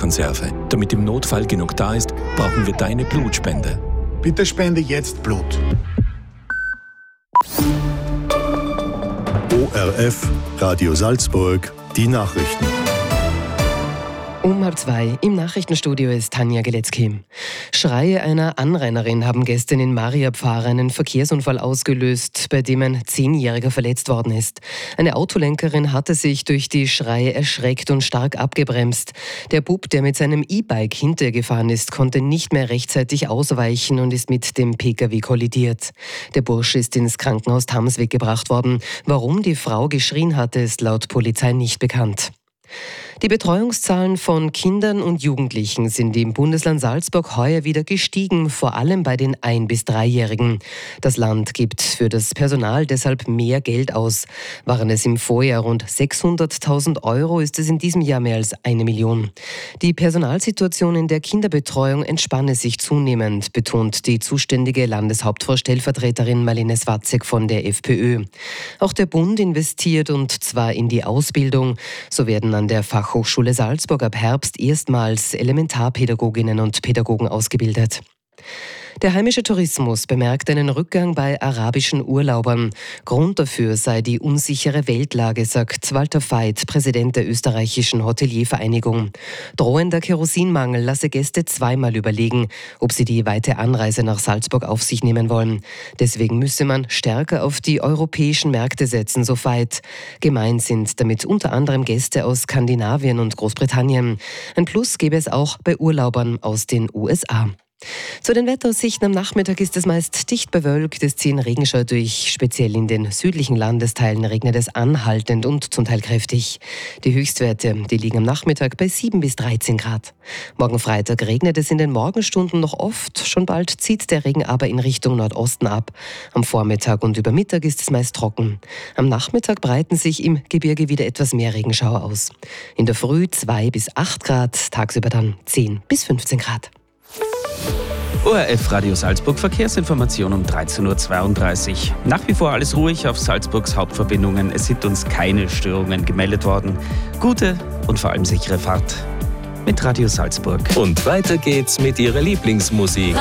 Blutkonserve. Damit im Notfall genug da ist, brauchen wir deine Blutspende. Bitte spende jetzt Blut. ORF, Radio Salzburg, die Nachrichten. Um 1:30 im Nachrichtenstudio ist Tanja Geletzky. Schreie einer Anrainerin haben gestern in Mariapfarr einen Verkehrsunfall ausgelöst, bei dem ein 10-Jähriger verletzt worden ist. Eine Autolenkerin hatte sich durch die Schreie erschreckt und stark abgebremst. Der Bub, der mit seinem E-Bike hinter ihr gefahren ist, konnte nicht mehr rechtzeitig ausweichen und ist mit dem Pkw kollidiert. Der Bursche ist ins Krankenhaus Tamsweg gebracht worden. Warum die Frau geschrien hatte, ist laut Polizei nicht bekannt. Die Betreuungszahlen von Kindern und Jugendlichen sind im Bundesland Salzburg heuer wieder gestiegen, vor allem bei den 1- bis 3-Jährigen. Das Land gibt für das Personal deshalb mehr Geld aus. Waren es im Vorjahr rund 600.000 Euro, ist es in diesem Jahr mehr als 1 Million. Die Personalsituation in der Kinderbetreuung entspanne sich zunehmend, betont die zuständige Landeshauptfrau-Stellvertreterin Marlene Swatzek von der FPÖ. Auch der Bund investiert, und zwar in die Ausbildung. So werden an der Fachhochschule Salzburg ab Herbst erstmals Elementarpädagoginnen und Pädagogen ausgebildet. Der heimische Tourismus bemerkt einen Rückgang bei arabischen Urlaubern. Grund dafür sei die unsichere Weltlage, sagt Walter Veit, Präsident der österreichischen Hoteliervereinigung. Drohender Kerosinmangel lasse Gäste zweimal überlegen, ob sie die weite Anreise nach Salzburg auf sich nehmen wollen. Deswegen müsse man stärker auf die europäischen Märkte setzen, so Veit. Gemeint sind damit unter anderem Gäste aus Skandinavien und Großbritannien. Ein Plus gäbe es auch bei Urlaubern aus den USA. Zu den Wetteraussichten am Nachmittag ist es meist dicht bewölkt, es ziehen Regenschauer durch. Speziell in den südlichen Landesteilen regnet es anhaltend und zum Teil kräftig. Die Höchstwerte, die liegen am Nachmittag bei 7 bis 13 Grad. Morgen Freitag regnet es in den Morgenstunden noch oft, schon bald zieht der Regen aber in Richtung Nordosten ab. Am Vormittag und über Mittag ist es meist trocken. Am Nachmittag breiten sich im Gebirge wieder etwas mehr Regenschauer aus. In der Früh 2 bis 8 Grad, tagsüber dann 10 bis 15 Grad. ORF Radio Salzburg Verkehrsinformation um 13.32 Uhr. Nach wie vor alles ruhig auf Salzburgs Hauptverbindungen. Es sind uns keine Störungen gemeldet worden. Gute und vor allem sichere Fahrt mit Radio Salzburg. Und weiter geht's mit Ihrer Lieblingsmusik.